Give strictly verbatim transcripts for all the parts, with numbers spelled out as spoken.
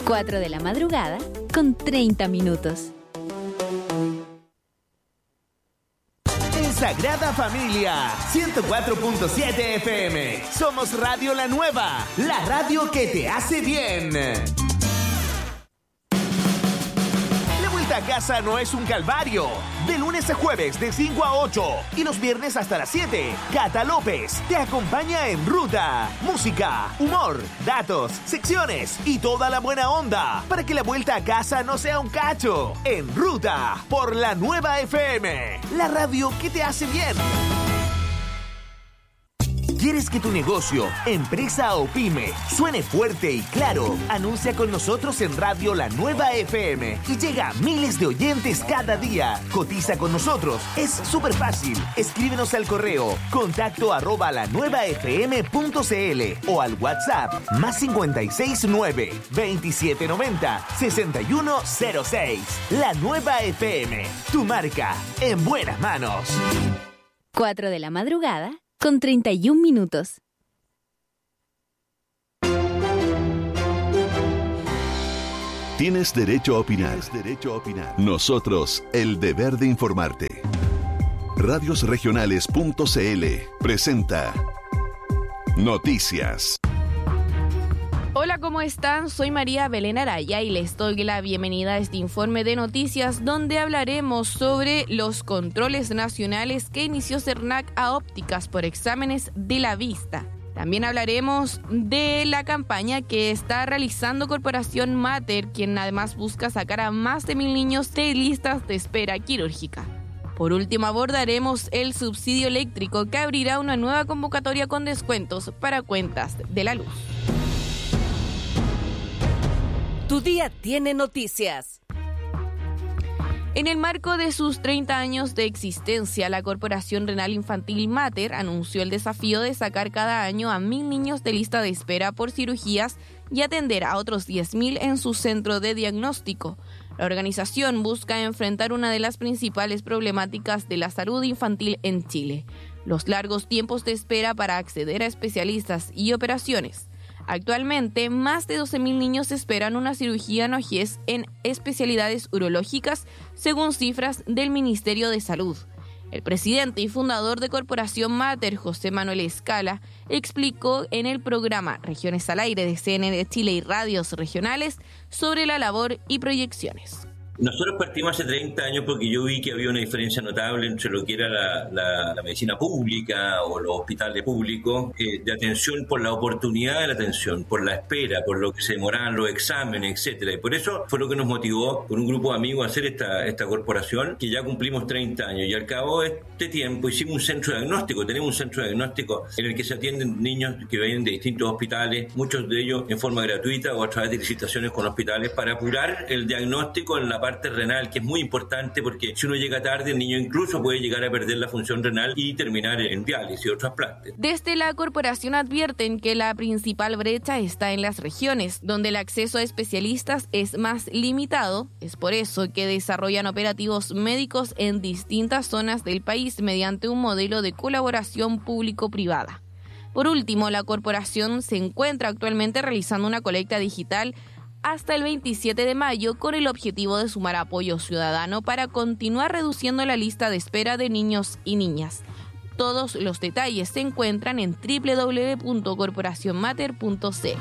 cuatro de la madrugada con treinta minutos. Sagrada Familia, ciento cuatro punto siete F M. Somos Radio La Nueva, la radio que te hace bien. La vuelta a casa no es un calvario. De lunes a jueves de cinco a ocho y los viernes hasta las siete. Cata López te acompaña en ruta. Música, humor, datos, secciones y toda la buena onda para que la vuelta a casa no sea un cacho. En ruta por La Nueva F M, la radio que te hace bien. ¿Quieres que tu negocio, empresa o pyme suene fuerte y claro? Anuncia con nosotros en Radio La Nueva F M y llega a miles de oyentes cada día. Cotiza con nosotros, es súper fácil. Escríbenos al correo contacto arroba la nueva f m punto c l o al WhatsApp más cincuenta y seis nueve, veintisiete noventa, sesenta y uno cero seis. La Nueva F M, tu marca en buenas manos. cuatro de la madrugada con treinta y un minutos. Tienes derecho a opinar. Tienes derecho a opinar. Nosotros, el deber de informarte. radios regionales punto c l presenta Noticias. Hola, ¿cómo están? Soy María Belén Araya y les doy la bienvenida a este informe de noticias donde hablaremos sobre los controles nacionales que inició CERNAC a ópticas por exámenes de la vista. También hablaremos de la campaña que está realizando Corporación Mater, quien además busca sacar a más de mil niños de listas de espera quirúrgica. Por último, abordaremos el subsidio eléctrico que abrirá una nueva convocatoria con descuentos para cuentas de la luz. Tu día tiene noticias. En el marco de sus treinta años de existencia, la Corporación Renal Infantil Mater anunció el desafío de sacar cada año a mil niños de lista de espera por cirugías y atender a otros diez mil en su centro de diagnóstico. La organización busca enfrentar una de las principales problemáticas de la salud infantil en Chile: los largos tiempos de espera para acceder a especialistas y operaciones. Actualmente, más de doce mil niños esperan una cirugía en ojez en especialidades urológicas, según cifras del Ministerio de Salud. El presidente y fundador de Corporación Mater, José Manuel Escala, explicó en el programa Regiones al Aire de C N N Chile y Radios Regionales sobre la labor y proyecciones. Nosotros partimos hace treinta años porque yo vi que había una diferencia notable entre lo que era la, la, la medicina pública o los hospitales públicos, eh, de atención por la oportunidad de la atención, por la espera, por lo que se demoraban los exámenes, etcétera. Y por eso fue lo que nos motivó con un grupo de amigos a hacer esta, esta corporación, que ya cumplimos treinta años. Y al cabo de este tiempo hicimos un centro de diagnóstico. Tenemos un centro de diagnóstico en el que se atienden niños que vienen de distintos hospitales, muchos de ellos en forma gratuita o a través de licitaciones con hospitales, para apurar el diagnóstico en la parte renal, que es muy importante porque si uno llega tarde, el niño incluso puede llegar a perder la función renal y terminar en diálisis o trasplantes. Desde la corporación advierten que la principal brecha está en las regiones, donde el acceso a especialistas es más limitado. Es por eso que desarrollan operativos médicos en distintas zonas del país mediante un modelo de colaboración público-privada. Por último, la corporación se encuentra actualmente realizando una colecta digital hasta el veintisiete de mayo con el objetivo de sumar apoyo ciudadano para continuar reduciendo la lista de espera de niños y niñas. Todos los detalles se encuentran en doble u doble u doble u punto corporación mater punto c l.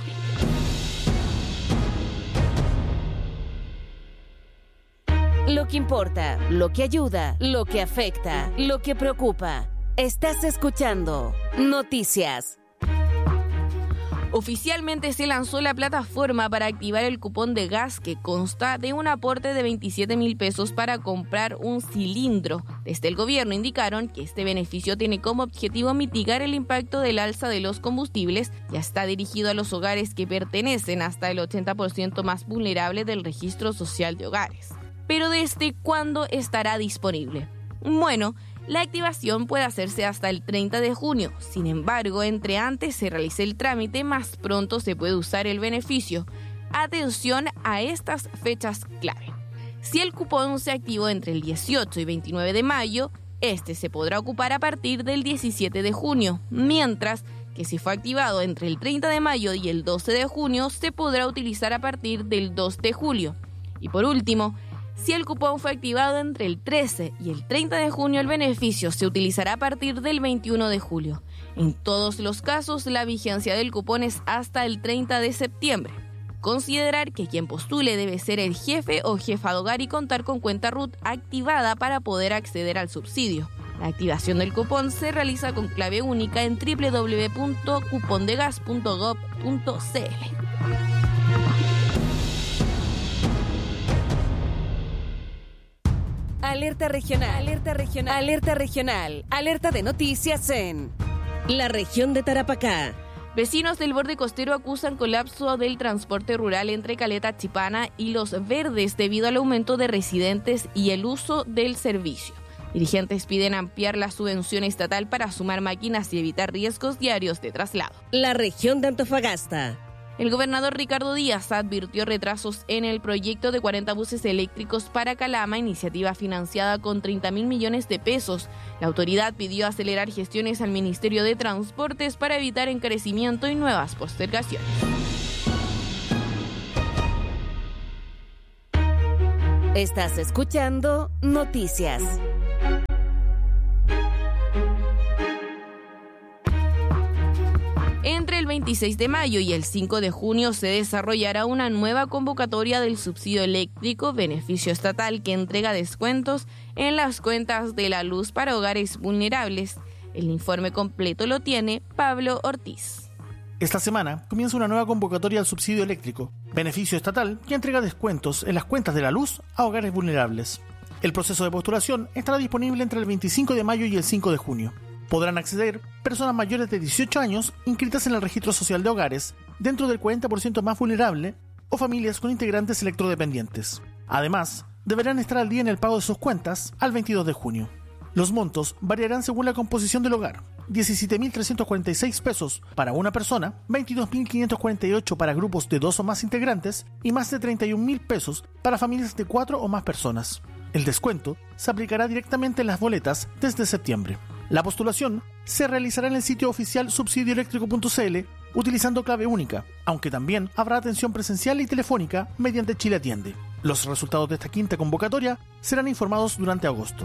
Lo que importa, lo que ayuda, lo que afecta, lo que preocupa. Estás escuchando Noticias. Oficialmente se lanzó la plataforma para activar el cupón de gas, que consta de un aporte de veintisiete mil pesos para comprar un cilindro. Desde el gobierno indicaron que este beneficio tiene como objetivo mitigar el impacto del alza de los combustibles y está dirigido a los hogares que pertenecen hasta el ochenta por ciento más vulnerable del registro social de hogares. Pero ¿desde cuándo estará disponible? Bueno, la activación puede hacerse hasta el treinta de junio. Sin embargo, entre antes se realice el trámite, más pronto se puede usar el beneficio. Atención a estas fechas clave. Si el cupón se activó entre el dieciocho y veintinueve de mayo, este se podrá ocupar a partir del diecisiete de junio, mientras que si fue activado entre el treinta de mayo y el doce de junio, se podrá utilizar a partir del dos de julio. Y por último, si el cupón fue activado entre el trece y el treinta de junio, el beneficio se utilizará a partir del veintiuno de julio. En todos los casos, la vigencia del cupón es hasta el treinta de septiembre. Considerar que quien postule debe ser el jefe o jefa de hogar y contar con cuenta R U T activada para poder acceder al subsidio. La activación del cupón se realiza con clave única en doble u doble u doble u punto cupondegas punto gob punto c l. Alerta regional, alerta regional, alerta regional, alerta de noticias en la región de Tarapacá. Vecinos del borde costero acusan colapso del transporte rural entre Caleta Chipana y Los Verdes debido al aumento de residentes y el uso del servicio. Dirigentes piden ampliar la subvención estatal para sumar máquinas y evitar riesgos diarios de traslado. La región de Antofagasta. El gobernador Ricardo Díaz advirtió retrasos en el proyecto de cuarenta buses eléctricos para Calama, iniciativa financiada con treinta mil millones de pesos. La autoridad pidió acelerar gestiones al Ministerio de Transportes para evitar encarecimiento y nuevas postergaciones. Estás escuchando Noticias. Entre el veintiséis de mayo y el cinco de junio se desarrollará una nueva convocatoria del subsidio eléctrico, beneficio estatal que entrega descuentos en las cuentas de la luz para hogares vulnerables. El informe completo lo tiene Pablo Ortiz. Esta semana comienza una nueva convocatoria al subsidio eléctrico, beneficio estatal que entrega descuentos en las cuentas de la luz a hogares vulnerables. El proceso de postulación estará disponible entre el veinticinco de mayo y el cinco de junio. Podrán acceder personas mayores de dieciocho años inscritas en el registro social de hogares dentro del cuarenta por ciento más vulnerable o familias con integrantes electrodependientes. Además, deberán estar al día en el pago de sus cuentas al veintidós de junio. Los montos variarán según la composición del hogar: diecisiete mil trescientos cuarenta y seis pesos para una persona, veintidós mil quinientos cuarenta y ocho para grupos de dos o más integrantes y más de treinta y un mil pesos para familias de cuatro o más personas. El descuento se aplicará directamente en las boletas desde septiembre. La postulación se realizará en el sitio oficial subsidio eléctrico punto c l utilizando clave única, aunque también habrá atención presencial y telefónica mediante Chile Atiende. Los resultados de esta quinta convocatoria serán informados durante agosto.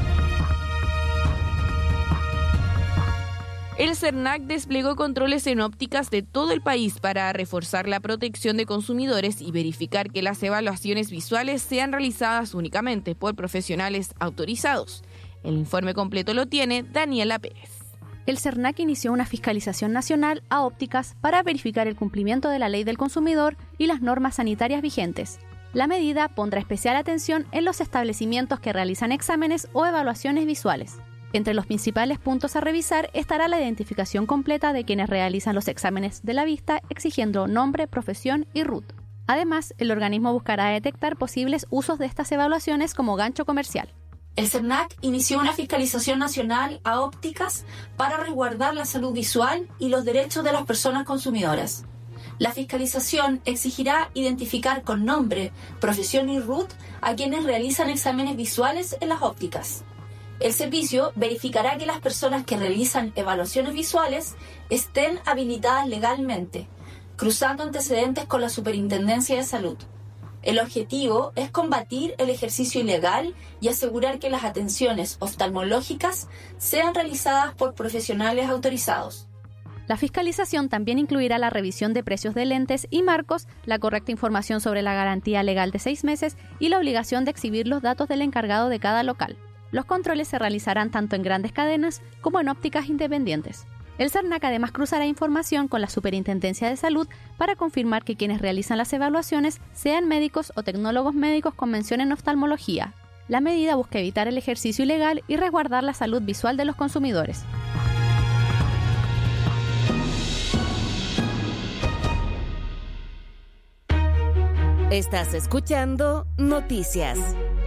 El CERNAC desplegó controles en ópticas de todo el país para reforzar la protección de consumidores y verificar que las evaluaciones visuales sean realizadas únicamente por profesionales autorizados. El informe completo lo tiene Daniela Pérez. El CERNAC inició una fiscalización nacional a ópticas para verificar el cumplimiento de la ley del consumidor y las normas sanitarias vigentes. La medida pondrá especial atención en los establecimientos que realizan exámenes o evaluaciones visuales. Entre los principales puntos a revisar estará la identificación completa de quienes realizan los exámenes de la vista, exigiendo nombre, profesión y R U T. Además, el organismo buscará detectar posibles usos de estas evaluaciones como gancho comercial. El CERNAC inició una fiscalización nacional a ópticas para resguardar la salud visual y los derechos de las personas consumidoras. La fiscalización exigirá identificar con nombre, profesión y R U T a quienes realizan exámenes visuales en las ópticas. El servicio verificará que las personas que realizan evaluaciones visuales estén habilitadas legalmente, cruzando antecedentes con la Superintendencia de Salud. El objetivo es combatir el ejercicio ilegal y asegurar que las atenciones oftalmológicas sean realizadas por profesionales autorizados. La fiscalización también incluirá la revisión de precios de lentes y marcos, la correcta información sobre la garantía legal de seis meses y la obligación de exhibir los datos del encargado de cada local. Los controles se realizarán tanto en grandes cadenas como en ópticas independientes. El CERNAC además cruzará información con la Superintendencia de Salud para confirmar que quienes realizan las evaluaciones sean médicos o tecnólogos médicos con mención en oftalmología. La medida busca evitar el ejercicio ilegal y resguardar la salud visual de los consumidores. Estás escuchando Noticias.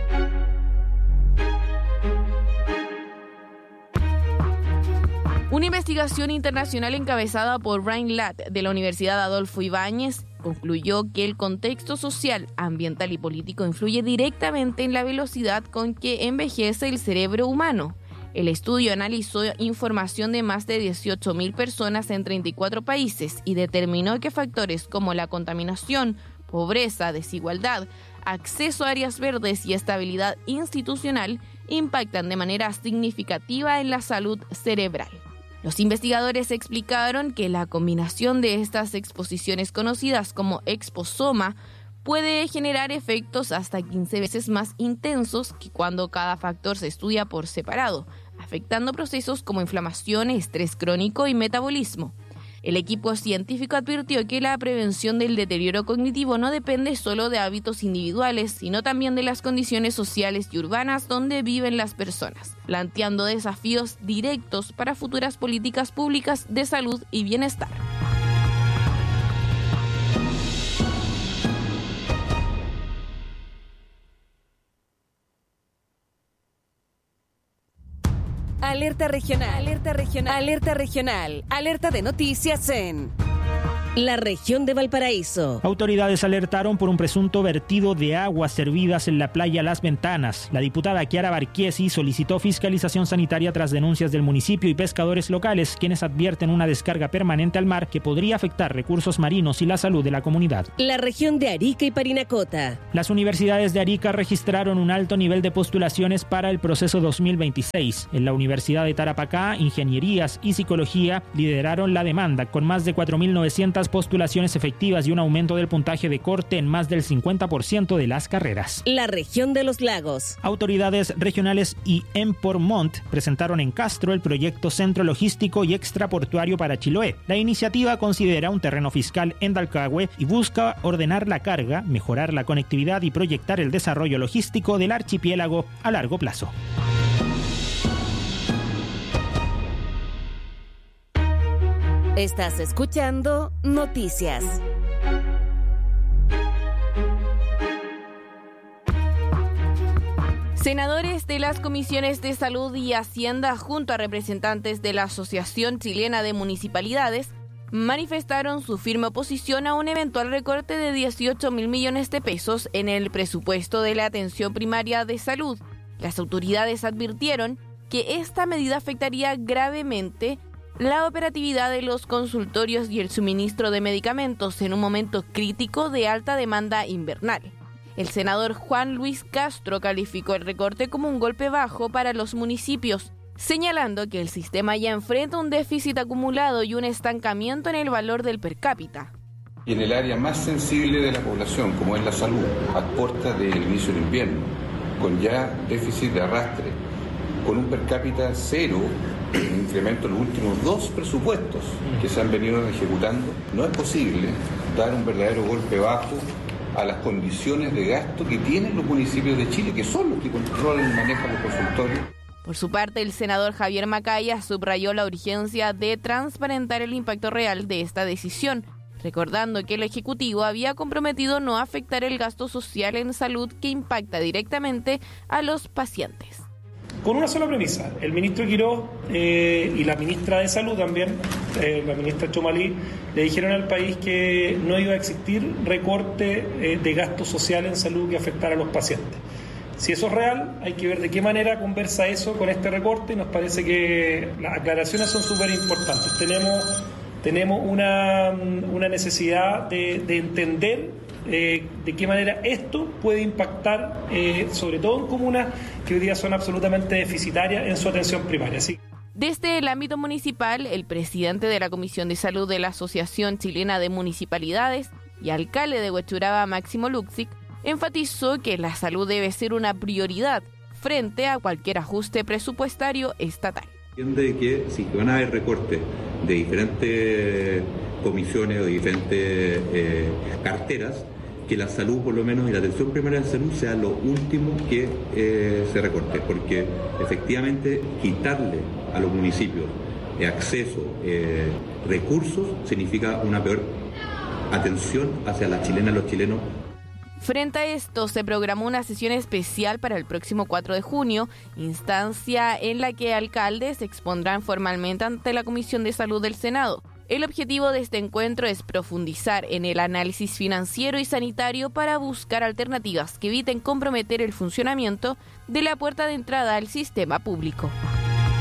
Una investigación internacional encabezada por Brian Latt de la Universidad Adolfo Ibáñez concluyó que el contexto social, ambiental y político influye directamente en la velocidad con que envejece el cerebro humano. El estudio analizó información de más de dieciocho mil personas en treinta y cuatro países y determinó que factores como la contaminación, pobreza, desigualdad, acceso a áreas verdes y estabilidad institucional impactan de manera significativa en la salud cerebral. Los investigadores explicaron que la combinación de estas exposiciones conocidas como exposoma puede generar efectos hasta quince veces más intensos que cuando cada factor se estudia por separado, afectando procesos como inflamación, estrés crónico y metabolismo. El equipo científico advirtió que la prevención del deterioro cognitivo no depende solo de hábitos individuales, sino también de las condiciones sociales y urbanas donde viven las personas, planteando desafíos directos para futuras políticas públicas de salud y bienestar. Alerta regional, alerta regional, alerta regional, alerta de noticias en la región de Valparaíso. Autoridades alertaron por un presunto vertido de aguas servidas en la playa Las Ventanas. La diputada Kiara Barquiesi solicitó fiscalización sanitaria tras denuncias del municipio y pescadores locales, quienes advierten una descarga permanente al mar que podría afectar recursos marinos y la salud de la comunidad. La región de Arica y Parinacota. Las universidades de Arica registraron un alto nivel de postulaciones para el proceso dos mil veintiséis. En la Universidad de Tarapacá, Ingenierías y Psicología lideraron la demanda, con más de cuatro mil novecientas postulaciones efectivas y un aumento del puntaje de corte en más del cincuenta por ciento de las carreras. La región de los lagos. Autoridades regionales y Empormont presentaron en Castro el proyecto Centro Logístico y Extraportuario para Chiloé. La iniciativa considera un terreno fiscal en Dalcahue y busca ordenar la carga, mejorar la conectividad y proyectar el desarrollo logístico del archipiélago a largo plazo. Estás escuchando Noticias. Senadores de las comisiones de Salud y Hacienda junto a representantes de la Asociación Chilena de Municipalidades manifestaron su firme oposición a un eventual recorte de dieciocho mil millones de pesos en el presupuesto de la atención primaria de salud. Las autoridades advirtieron que esta medida afectaría gravemente la operatividad de los consultorios y el suministro de medicamentos en un momento crítico de alta demanda invernal. El senador Juan Luis Castro calificó el recorte como un golpe bajo para los municipios, señalando que el sistema ya enfrenta un déficit acumulado y un estancamiento en el valor del per cápita. Y en el área más sensible de la población, como es la salud, a puertas del inicio del invierno, con ya déficit de arrastre, con un per cápita cero, un incremento en los últimos dos presupuestos que se han venido ejecutando, no es posible dar un verdadero golpe bajo a las condiciones de gasto que tienen los municipios de Chile, que son los que controlan y manejan los consultorios. Por su parte, el senador Javier Macaya subrayó la urgencia de transparentar el impacto real de esta decisión, recordando que el Ejecutivo había comprometido no afectar el gasto social en salud que impacta directamente a los pacientes. Con una sola premisa, el ministro Quiroz eh, y la ministra de Salud también, eh, la ministra Chomalí, le dijeron al país que no iba a existir recorte eh, de gasto social en salud que afectara a los pacientes. Si eso es real, hay que ver de qué manera conversa eso con este recorte. Nos parece que las aclaraciones son súper importantes. Tenemos, tenemos una, una necesidad de, de entender Eh, de qué manera esto puede impactar, eh, sobre todo en comunas que hoy día son absolutamente deficitarias en su atención primaria. Así. Desde el ámbito municipal, el presidente de la Comisión de Salud de la Asociación Chilena de Municipalidades y alcalde de Huechuraba, Máximo Luxic, enfatizó que la salud debe ser una prioridad frente a cualquier ajuste presupuestario estatal. De que si van a haber recortes de diferentes comisiones o de diferentes eh, carteras, que la salud, por lo menos, y la atención primaria de salud sea lo último que eh, se recorte, porque efectivamente quitarle a los municipios eh, acceso, eh, recursos, significa una peor atención hacia las chilenas y los chilenos. Frente a esto, se programó una sesión especial para el próximo cuatro de junio, instancia en la que alcaldes se expondrán formalmente ante la Comisión de Salud del Senado. El objetivo de este encuentro es profundizar en el análisis financiero y sanitario para buscar alternativas que eviten comprometer el funcionamiento de la puerta de entrada al sistema público.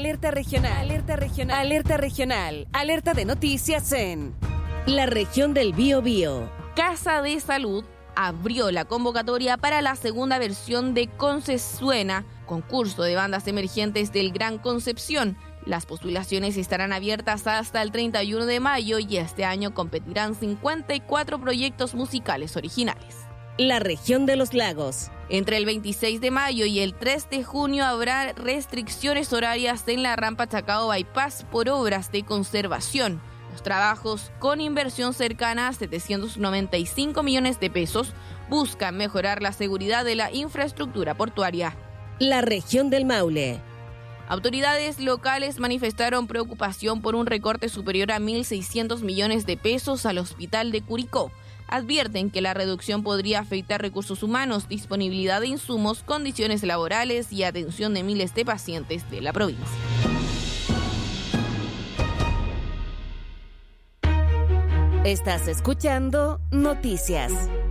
Alerta regional, alerta regional, alerta regional, alerta de noticias en la región del Biobío. Casa de Salud abrió la convocatoria para la segunda versión de Concesuena, concurso de bandas emergentes del Gran Concepción. Las postulaciones estarán abiertas hasta el treinta y uno de mayo y este año competirán cincuenta y cuatro proyectos musicales originales. La región de los lagos. Entre el veintiséis de mayo y el tres de junio habrá restricciones horarias en la rampa Chacao Bypass por obras de conservación. Los trabajos, con inversión cercana a setecientos noventa y cinco millones de pesos, buscan mejorar la seguridad de la infraestructura portuaria. La región del Maule. Autoridades locales manifestaron preocupación por un recorte superior a mil seiscientos millones de pesos al hospital de Curicó. Advierten que la reducción podría afectar recursos humanos, disponibilidad de insumos, condiciones laborales y atención de miles de pacientes de la provincia. Estás escuchando Noticias.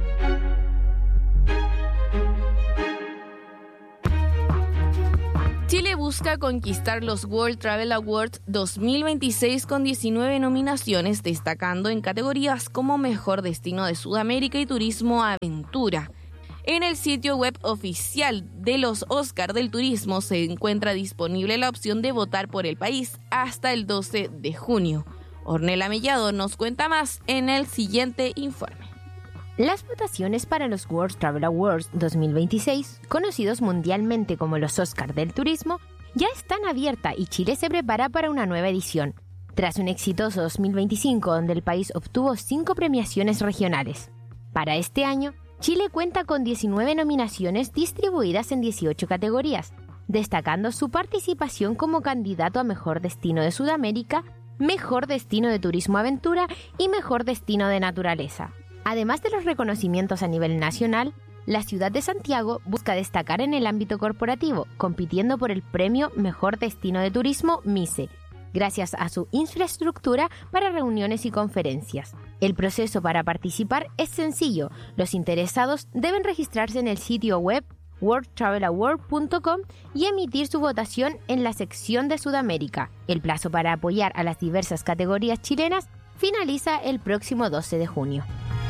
Chile busca conquistar los World Travel Awards dos mil veintiséis con diecinueve nominaciones, destacando en categorías como Mejor Destino de Sudamérica y Turismo Aventura. En el sitio web oficial de los Oscar del Turismo se encuentra disponible la opción de votar por el país hasta el doce de junio. Ornella Mellado nos cuenta más en el siguiente informe. Las votaciones para los World Travel Awards dos mil veintiséis, conocidos mundialmente como los Oscar del Turismo, ya están abiertas y Chile se prepara para una nueva edición, tras un exitoso dos mil veinticinco donde el país obtuvo cinco premiaciones regionales. Para este año, Chile cuenta con diecinueve nominaciones distribuidas en dieciocho categorías, destacando su participación como candidato a Mejor Destino de Sudamérica, Mejor Destino de Turismo Aventura y Mejor Destino de Naturaleza. Además de los reconocimientos a nivel nacional, la ciudad de Santiago busca destacar en el ámbito corporativo, compitiendo por el premio Mejor Destino de Turismo MICE, gracias a su infraestructura para reuniones y conferencias. El proceso para participar es sencillo. Los interesados deben registrarse en el sitio web world travel award punto com y emitir su votación en la sección de Sudamérica. El plazo para apoyar a las diversas categorías chilenas finaliza el próximo doce de junio.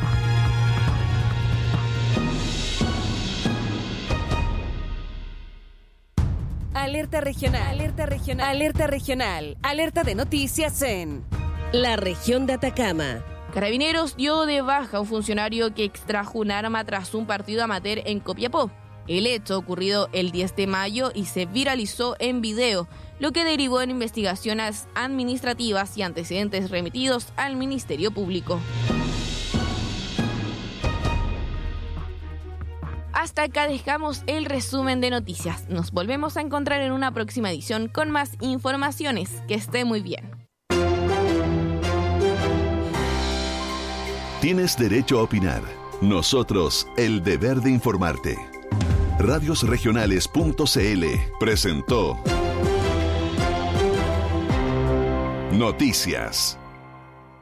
Alerta regional, alerta regional, alerta regional, alerta de noticias en la región de Atacama. Carabineros dio de baja a un funcionario que extrajo un arma tras un partido amateur en Copiapó. El hecho ocurrido el diez de mayo y se viralizó en video, lo que derivó en investigaciones administrativas y antecedentes remitidos al Ministerio Público. Hasta acá dejamos el resumen de noticias. Nos volvemos a encontrar en una próxima edición con más informaciones. Que esté muy bien. Tienes derecho a opinar. Nosotros, el deber de informarte. radios regionales punto c l presentó Noticias.